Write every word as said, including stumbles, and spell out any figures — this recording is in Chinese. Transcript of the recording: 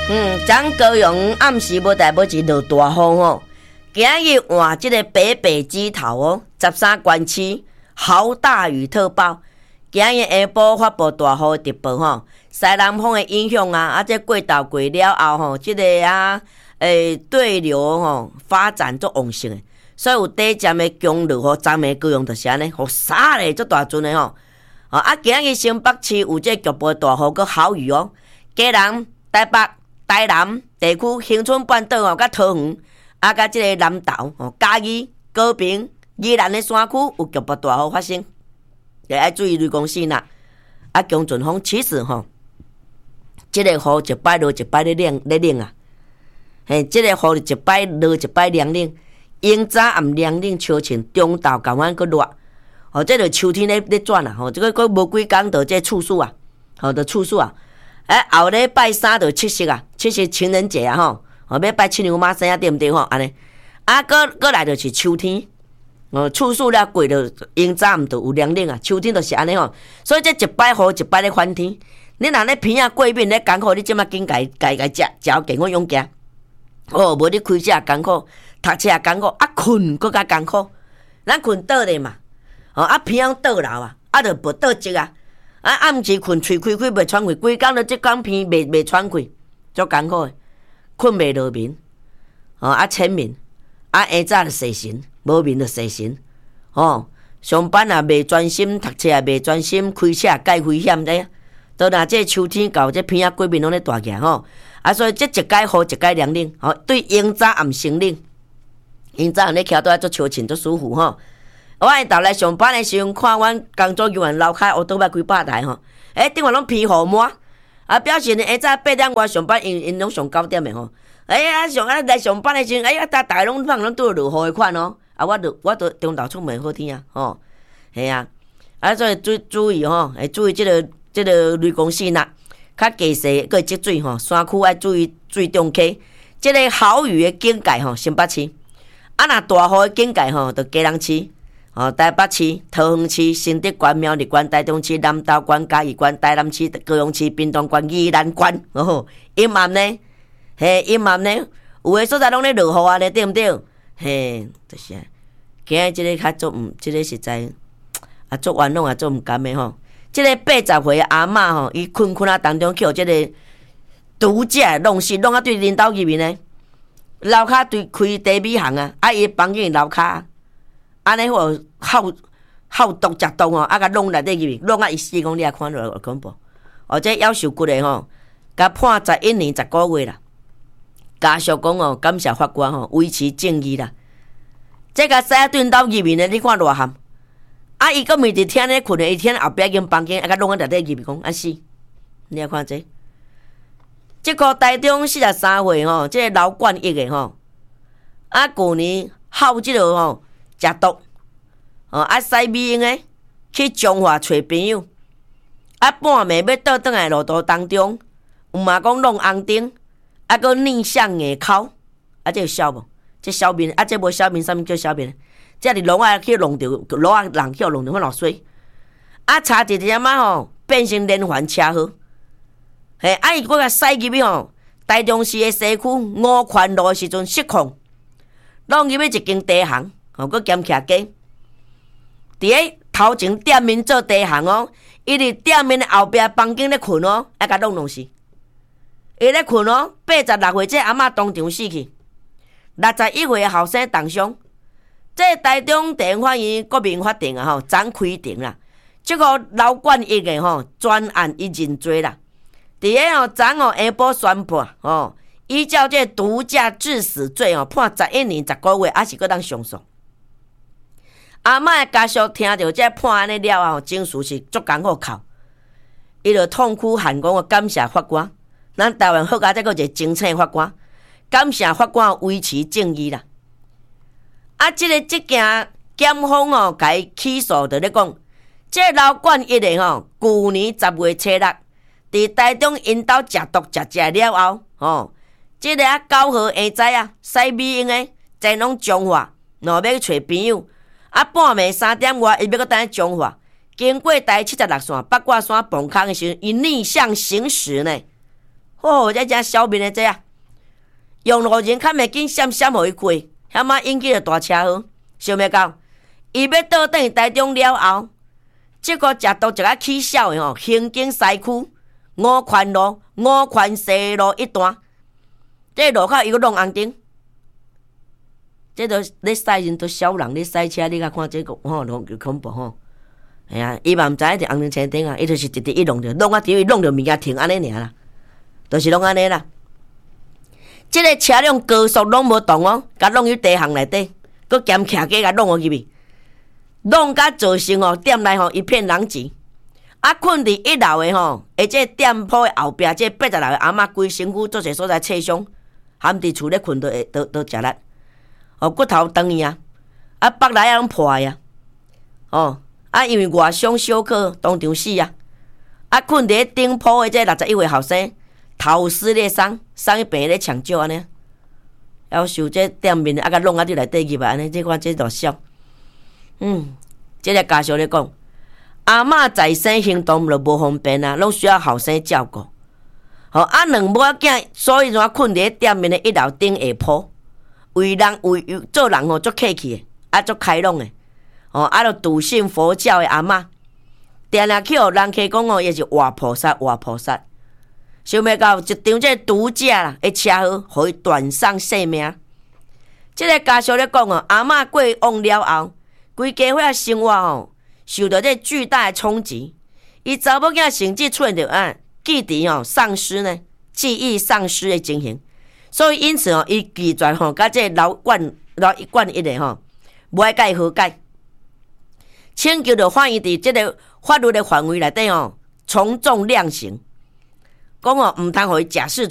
嗯，咱高雄暗时无代无志落大雨吼，今日换即个北北基头哦，十三县市豪大雨特报。今日下晡发布大雨特报吼，西南风的影响啊，啊这过道过了后吼，即、这个啊诶对流吼发展足旺盛的，所以有短暂的强落雨，昨暝高雄就是安尼，雨洒咧足大阵的吼。哦啊，今日新北市有这局部大雨佮豪雨哦，嘉南、台北、台南地区、恒春半岛哦，甲桃园，啊，甲即个南投哦，嘉义、高屏、宜兰的山区有局部大雨发生，要爱注意雷公线啦。啊，强阵风其实吼，即、这个雨一摆落一摆咧冷咧冷啊，嘿，即、这个雨一摆落一摆凉冷，阴早暗凉冷超晴，中昼港湾佮热。哦，这个秋天咧咧转啊，吼、哦，这个佫无几工就这处暑啊，吼、哦，就处暑啊。哎，后礼拜三就七夕啊，七夕情人节啊，吼，哦，要拜七娘妈生日对毋对吼？安尼，啊，佫佫来就是秋天，哦，处暑了过了，阴早毋就有凉冷啊，秋天就是安尼吼。所以这一摆雨一摆咧翻天，你若咧鼻仔过敏咧艰苦，你即马紧家家家食，食好健康勇行。哦，无你开车也艰苦，读册也艰苦，啊困佫较艰苦，咱困倒咧嘛。哦，啊，鼻仔倒流啊，啊，就无倒积啊，啊，暗时困喙开开袂喘气，规工都即讲鼻袂袂喘气，足艰苦诶，困袂落眠，哦，啊，浅眠，啊，下早就洗神，无眠就洗神，哦，上班也袂专心，读册也袂专心，开车介危险知影？都若这秋天到，这鼻仔过敏拢咧大起吼，啊，所以这一届雨一届凉冷，吼、哦，对阴早暗先冷，阴早暗咧徛倒来足超清足舒服吼。我下昼来上班的时阵，看阮工作人员楼骹乌多摆几百台吼，诶，顶下拢披雨满，啊，表示呢下早八点外上班，因因拢上九点的吼。诶啊，上啊来上班的时阵，哎呀，大大拢放拢拄落雨的款哦，啊，我著我著中昼出门好天啊，吼，系啊，啊，所以注注意吼，会注意即、這個即、這個雷公線啦，較加細個積水吼，山區愛注意水中溪，即、這個豪雨的警戒吼，新北市，啊，若大雨的警戒吼，就嘉南市。哦，台北市、桃園市、新竹縣、苗栗縣、台中市、南投縣、嘉義縣、台南市、高雄市、屏東縣、宜蘭縣，哦，陰暗呢，嘿，陰暗呢，有誒所在攏咧落雨啊咧，對毋對？嘿，就是啊，今日即個較做毋，即、這個實在啊做冤枉啊做毋甘誒吼。即、這個八十歲誒阿嬷吼，伊困困啊當中去互即個毒駕弄死，弄啊對領導入面呢，樓骹對開茶米行啊，啊伊房間樓骹。安尼吼好好毒食毒吼，啊甲弄内底入去，弄啊伊死讲你也看落来恐怖。哦，这夭寿骨的吼，甲判十一年十个月啦。家属讲哦，感谢法官吼维持正义啦。这个洗顿斗入面的，你看偌咸。啊，伊个面伫天咧困的，伊天后壁间房间啊甲弄啊内底入去讲啊死。你也看这，即个台中四十三岁吼，这个老冠一个吼，啊旧年好即个吼。食毒，哦啊！西美英诶，去彰化找朋友，啊半暝要倒转来路途当中，有嘛讲弄红灯，啊个逆向硬口，啊这有消无？这消面啊这无消面，啥物叫消面？这是龙啊去弄着，路啊人去弄着看落水，啊差一点仔吼变成连环车祸，嘿啊伊搁甲驶入去吼，台中市诶西区五环路诶时阵失控，弄入去一间茶行。哦，佮兼徛街，伫咧头前店面做茶行哦，伊伫店面的后壁房间咧困哦，啊甲弄弄死。伊咧困哦，八十六岁这阿嬷当场死去，六十一岁的后生重伤。这台中地方法院国民法庭啊吼，昨开庭啦。这个老冠一个吼专案已认罪啦。伫咧吼昨哦下晡宣判哦，依照这毒驾致死罪哦，判十一年十个月，还是搁当上诉。阿嬷的家属听到这判安尼了后，情绪是足艰苦哭，伊就痛哭喊讲：“感谢法官，咱台湾好佳再个一个精彩法官，感谢法官维持正义啦。”啊，即、這個即件检方哦，甲伊起诉就咧讲，即、這個老冠一个吼，旧年十月初六，伫台中因兜食毒食食了后，吼，即、這個啊九號下早啊，西美英诶，前往彰化，然後要去找朋友。啊，半暝三點外，伊要搁等咧彰化，經過台七十六線八卦山崩坑的時候，伊逆向行駛呢， 哦，这只小面的这啊，用路人较袂紧闪闪互伊过，险啊引起了大车祸。想袂到，伊要倒转台中了后，结果食到一个起笑的吼，行经西区五权路、五权西路一段，这路口伊个弄红灯。这都咧驶人都小人咧驶车，你甲看这个吼，弄恐怖吼。哎呀，伊嘛毋知影伫红灯青灯啊，伊就是直直一弄着，弄啊伫伊弄着物件停安尼尔啦，就是弄安尼啦。即个车辆高速拢无动哦，甲弄入地巷内底，佮兼徛过甲弄落去去，弄甲造成哦店内吼一片狼藉。啊，困伫一楼的吼，而且店铺的后壁，这八十楼的阿嬷规身躯做侪所在刺伤，含伫厝咧困都会都都食力，哦骨头断去啊，啊腹内啊拢破啊，哦。啊，因为外伤小可，当场死啊！啊，困伫顶铺的这六十一岁后生，头撕裂伤，伤去病院咧抢救安尼。要受这店面啊，甲弄啊伫内底入啊安尼，这款这大笑。嗯，这个家属咧讲，阿嬷在生行动就无方便啊，拢需要后生照顾。吼、哦，啊两母仔囝，所以怎困伫店面的一楼顶下铺，为人为做人吼足客气的，啊足开朗的。哦，啊，著笃信佛教的阿嬷，定定去互人客讲哦，伊是活菩萨，活菩萨。想袂到一场这毒驾啦，的车祸，互伊断送性命。即个家属咧讲哦，阿嬷过往了后，规家伙生活吼，受到这巨大的冲击。伊查某囝甚至出现着啊记忆吼丧失呢，记忆丧失的情形。所以因此哦，伊拒绝吼，甲这老管老一管一个吼，无爱甲伊和解。请求着法院伫即个法律的范围内底吼，从重量刑，讲哦，毋通互伊假释